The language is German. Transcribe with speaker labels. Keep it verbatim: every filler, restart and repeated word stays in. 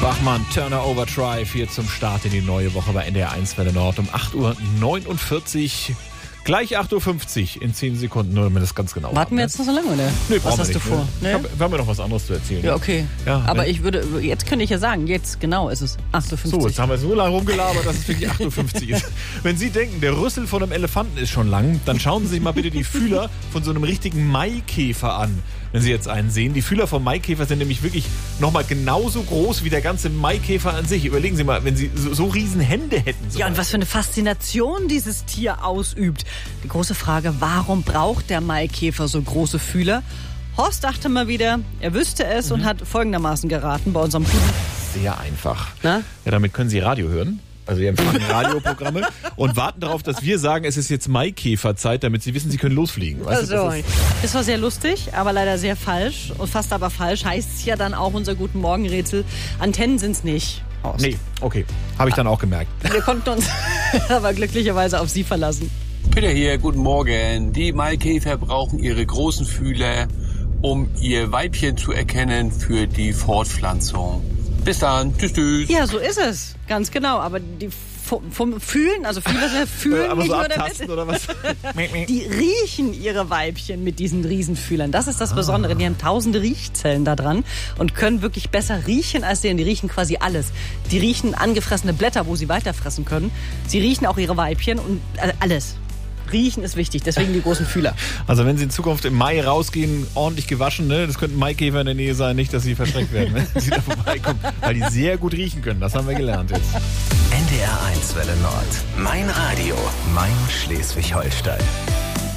Speaker 1: Bachmann, Turner Overdrive hier zum Start in die neue Woche bei N D R eins Welle Nord um acht Uhr neunundvierzig. Gleich acht Uhr fünfzig in zehn Sekunden, nur wenn das ganz genau
Speaker 2: Warten
Speaker 1: haben,
Speaker 2: wir
Speaker 1: ne?
Speaker 2: jetzt noch so lange, oder?
Speaker 1: Nee,
Speaker 2: was hast
Speaker 1: nicht,
Speaker 2: du vor?
Speaker 1: Ne?
Speaker 2: Nee?
Speaker 1: Ich hab, wir haben ja noch was anderes zu erzählen.
Speaker 2: Ja, okay.
Speaker 1: Ja,
Speaker 2: aber
Speaker 1: ne?
Speaker 2: ich würde, jetzt könnte ich ja sagen, jetzt genau ist es acht Uhr fünfzig.
Speaker 1: So, jetzt haben wir so lange rumgelabert, dass es wirklich acht Uhr fünfzig ist. Wenn Sie denken, der Rüssel von einem Elefanten ist schon lang, dann schauen Sie sich mal bitte die Fühler von so einem richtigen Maikäfer an. Wenn Sie jetzt einen sehen. Die Fühler vom Maikäfer sind nämlich wirklich nochmal genauso groß wie der ganze Maikäfer an sich. Überlegen Sie mal, wenn Sie so, so riesen Hände hätten. So
Speaker 2: Ja, und was für eine Faszination dieses Tier ausübt. Die große Frage, warum braucht der Maikäfer so große Fühler? Horst dachte mal wieder, er wüsste es mhm. und hat folgendermaßen geraten bei unserem Pudel.
Speaker 1: Sehr einfach.
Speaker 2: Na?
Speaker 1: Ja, damit können Sie Radio hören. Also wir empfangen Radioprogramme und warten darauf, dass wir sagen, es ist jetzt Maikäferzeit, damit Sie wissen, Sie können losfliegen. Weißt du,
Speaker 2: Also,
Speaker 1: das ist
Speaker 2: das war sehr lustig, aber leider sehr falsch. Und fast aber falsch heißt es ja dann auch unser Guten Morgen-Rätsel. Antennen sind's nicht. Horst.
Speaker 1: Nee, okay. Habe ich dann auch gemerkt.
Speaker 2: Wir konnten uns aber glücklicherweise auf Sie verlassen.
Speaker 3: Peter hier, guten Morgen. Die Maikäfer brauchen ihre großen Fühler, um ihr Weibchen zu erkennen für die Fortpflanzung. Bis dann. Tschüss, tschüss.
Speaker 2: Ja, so ist es. Ganz genau. Aber die vom, vom Fühlen, also Fühler sind ja Fühlen
Speaker 1: aber
Speaker 2: nicht
Speaker 1: so
Speaker 2: nur
Speaker 1: abtasten
Speaker 2: damit.
Speaker 1: oder was?
Speaker 2: Die riechen ihre Weibchen mit diesen Riesenfühlern. Das ist das Besondere. Die haben tausende Riechzellen da dran und können wirklich besser riechen als denen. Die riechen quasi alles. Die riechen angefressene Blätter, wo sie weiterfressen können. Sie riechen auch ihre Weibchen und äh, alles. Riechen ist wichtig, deswegen die großen Fühler.
Speaker 1: Also wenn Sie in Zukunft im Mai rausgehen, ordentlich gewaschen, ne? Das könnten Maikäfer in der Nähe sein, nicht, dass Sie verschreckt werden, wenn Sie da vorbeikommen, weil die sehr gut riechen können. Das haben wir gelernt jetzt.
Speaker 4: N D R eins Welle Nord. Mein Radio. Mein Schleswig-Holstein.